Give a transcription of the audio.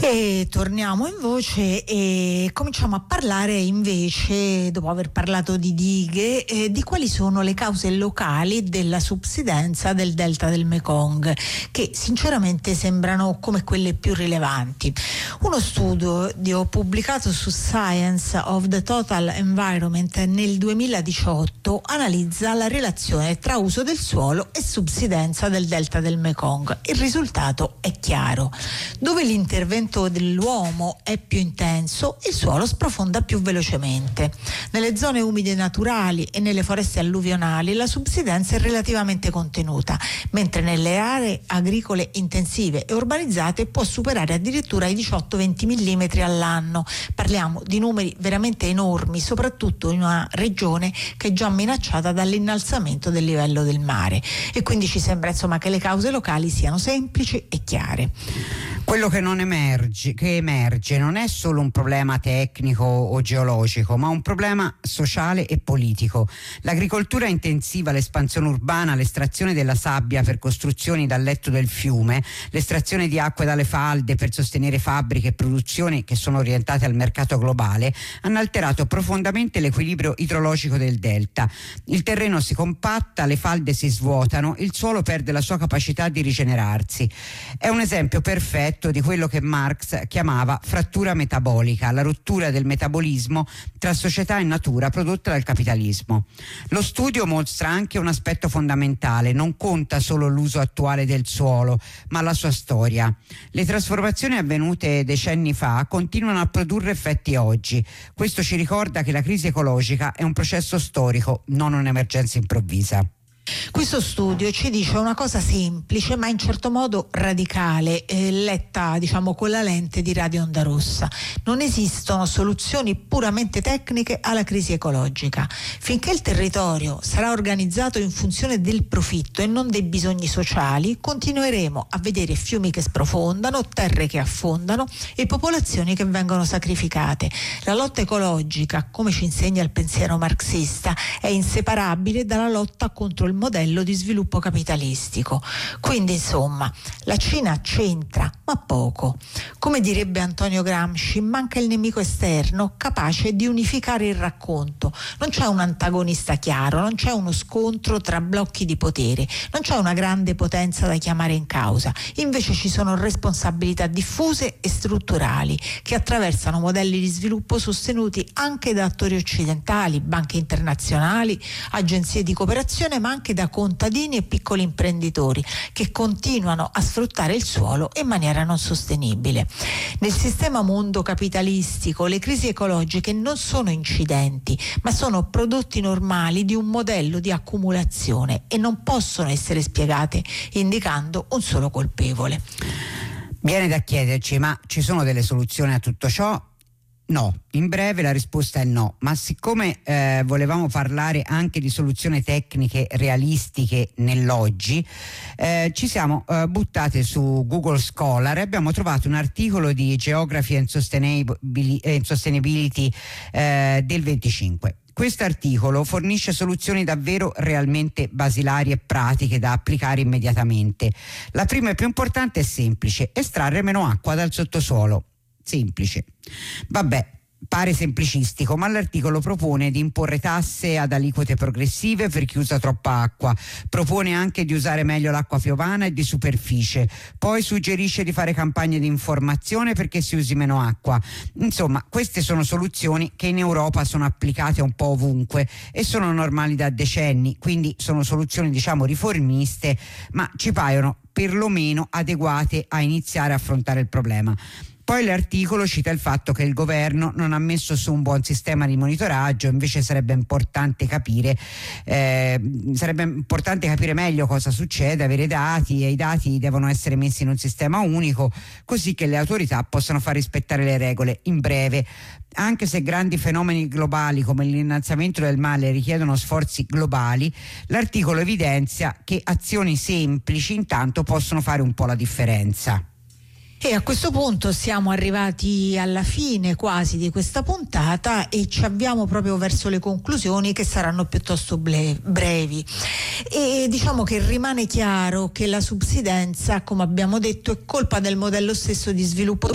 E torniamo in voce e cominciamo a parlare invece, dopo aver parlato di dighe, di quali sono le cause locali della subsidenza del delta del Mekong, che sinceramente sembrano come quelle più rilevanti. Uno studio pubblicato su Science of the Total Environment nel 2018 analizza la relazione tra uso del suolo e subsidenza del delta del Mekong. Il risultato è chiaro: dove l'intervento dell'uomo è più intenso, il suolo sprofonda più velocemente. Nelle zone umide naturali e nelle foreste alluvionali la subsidenza è relativamente contenuta, mentre nelle aree agricole intensive e urbanizzate può superare addirittura i 18-20 mm all'anno. Parliamo di numeri veramente enormi, soprattutto in una regione che è già minacciata dall'innalzamento del livello del mare, e quindi ci sembra che le cause locali siano semplici e chiare. Quello che emerge non è solo un problema tecnico o geologico, ma un problema sociale e politico. L'agricoltura intensiva, l'espansione urbana, l'estrazione della sabbia per costruzioni dal letto del fiume, l'estrazione di acque dalle falde per sostenere fabbriche e produzioni che sono orientate al mercato globale, hanno alterato profondamente l'equilibrio idrologico del delta. Il terreno si compatta, le falde si svuotano, il suolo perde la sua capacità di rigenerarsi. È un esempio perfetto di quello che Marx chiamava frattura metabolica, la rottura del metabolismo tra società e natura prodotta dal capitalismo. Lo studio mostra anche un aspetto fondamentale: non conta solo l'uso attuale del suolo, ma la sua storia. Le trasformazioni avvenute decenni fa continuano a produrre effetti oggi. Questo ci ricorda che la crisi ecologica è un processo storico, non un'emergenza improvvisa. Questo studio ci dice una cosa semplice ma in certo modo radicale, letta con la lente di radio onda rossa: non esistono soluzioni puramente tecniche alla crisi ecologica. Finché il territorio sarà organizzato in funzione del profitto e non dei bisogni sociali, continueremo a vedere fiumi che sprofondano, terre che affondano e popolazioni che vengono sacrificate. La lotta ecologica, come ci insegna il pensiero marxista, è inseparabile dalla lotta contro il modello di sviluppo capitalistico. Quindi insomma la Cina c'entra, ma poco. Come direbbe Antonio Gramsci, manca il nemico esterno capace di unificare il racconto. Non c'è un antagonista chiaro, non c'è uno scontro tra blocchi di potere, non c'è una grande potenza da chiamare in causa. Invece ci sono responsabilità diffuse e strutturali che attraversano modelli di sviluppo sostenuti anche da attori occidentali, banche internazionali, agenzie di cooperazione, ma anche da contadini e piccoli imprenditori che continuano a sfruttare il suolo in maniera non sostenibile. Nel sistema mondo capitalistico le crisi ecologiche non sono incidenti, ma sono prodotti normali di un modello di accumulazione e non possono essere spiegate indicando un solo colpevole. Viene da chiederci: ma ci sono delle soluzioni a tutto ciò? No, in breve la risposta è no, ma siccome volevamo parlare anche di soluzioni tecniche realistiche nell'oggi, ci siamo buttate su Google Scholar e abbiamo trovato un articolo di Geography and Sustainability del 25. Questo articolo fornisce soluzioni davvero realmente basilari e pratiche da applicare immediatamente. La prima e più importante è semplice: estrarre meno acqua dal sottosuolo. Semplice. Vabbè, pare semplicistico, ma l'articolo propone di imporre tasse ad aliquote progressive per chi usa troppa acqua, propone anche di usare meglio l'acqua piovana e di superficie, poi suggerisce di fare campagne di informazione perché si usi meno acqua. Insomma, queste sono soluzioni che in Europa sono applicate un po' ovunque e sono normali da decenni, quindi sono soluzioni riformiste, ma ci paiono perlomeno adeguate a iniziare a affrontare il problema. Poi l'articolo cita il fatto che il governo non ha messo su un buon sistema di monitoraggio, invece sarebbe importante capire meglio cosa succede, avere dati, e i dati devono essere messi in un sistema unico così che le autorità possano far rispettare le regole. In breve, anche se grandi fenomeni globali come l'innalzamento del mare richiedono sforzi globali, l'articolo evidenzia che azioni semplici intanto possono fare un po' la differenza. E a questo punto siamo arrivati alla fine quasi di questa puntata e ci avviamo proprio verso le conclusioni, che saranno piuttosto brevi. E diciamo che rimane chiaro che la subsidenza, come abbiamo detto, è colpa del modello stesso di sviluppo